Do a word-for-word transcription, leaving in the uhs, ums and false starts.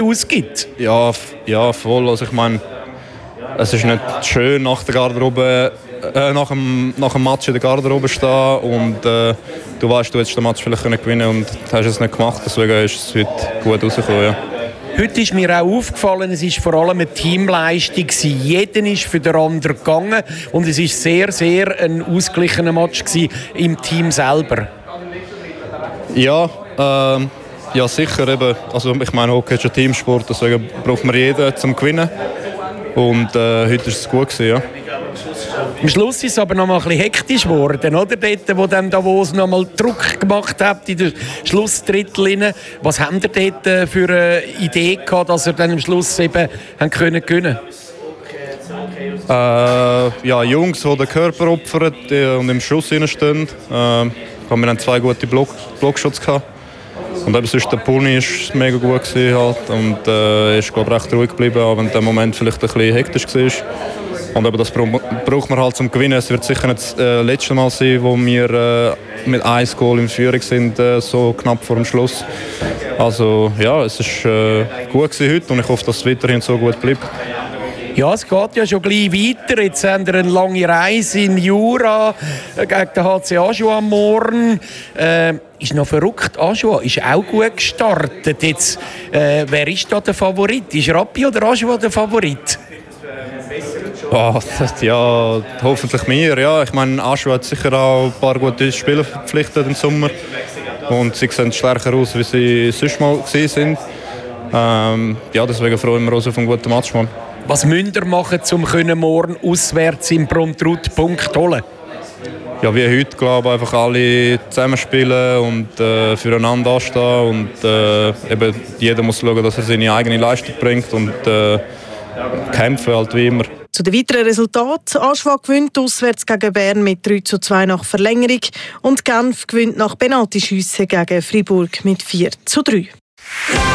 ausgibt. Ja, f- ja, voll. Also ich meine, es ist nicht schön nach der Garderobe, äh, nach, dem, nach dem Match in der Garderobe stehen und äh, du weißt, du hättest den Match vielleicht gewinnen können und hast es nicht gemacht. Deswegen ist es heute gut rausgekommen. Ja. Heute ist mir auch aufgefallen, es war vor allem eine Teamleistung. Jeder ist für den anderen gegangen und es war sehr, sehr ein ausgeglichener Match im Team selber. Ja, ähm, ja sicher. Eben. Also ich meine, Hockey ist ein Teamsport, deswegen braucht man jeden zum Gewinnen. Und äh, heute war es gut gewesen, ja. Am Schluss ist es aber noch mal ein bisschen hektisch geworden, oder? Dort, wo dann Davos noch mal Druck gemacht hat in der Schlussdrittel. Was haben ihr dort für eine Idee gehabt, dass ihr dann am Schluss eben haben können gewinnen? Äh, ja, Jungs, die den Körper opfern und im Schuss stehen. Äh, wir haben zwei gute Block Blockshots gehabt. Und eben sonst der Pulni war mega gut gewesen halt und äh, ist glaub, recht ruhig geblieben, auch wenn der Moment vielleicht ein bisschen hektisch war. Und eben das braucht man halt zum Gewinnen. Es wird sicher nicht das äh, letzte Mal sein, wo wir äh, mit einem Goal in Führung sind, äh, so knapp vor dem Schluss. Also ja, es war äh, gut gewesen heute und ich hoffe, dass es weiterhin so gut bleibt. Ja, es geht ja schon gleich weiter. Jetzt haben wir eine lange Reise in Jura gegen den H C Ajoie am Morgen. Äh, ist noch verrückt. Ajoie ist auch gut gestartet. Jetzt, äh, wer ist da der Favorit? Ist Rappi oder Ajoie der Favorit? Oh, das, ja, hoffentlich mehr. Ja, ich meine, Ajoie hat sicher auch ein paar gute Spieler verpflichtet im Sommer. Und sie sehen stärker aus, wie sie sonst mal waren. Ähm, ja, deswegen freuen wir uns auf einen guten Match. Man. Was müsst ihr machen, um morgen auswärts im Pruntrut Punkt holen? Ja, wie heute, glaube ich, einfach alle zusammenspielen und äh, füreinander anstehen. Und äh, eben jeder muss schauen, dass er seine eigene Leistung bringt und äh, kämpfen halt wie immer. Zu den weiteren Resultaten: Ajoie gewinnt auswärts gegen Bern mit drei zu zwei nach Verlängerung und Genf gewinnt nach Penaltyschüssen gegen Fribourg mit vier zu drei.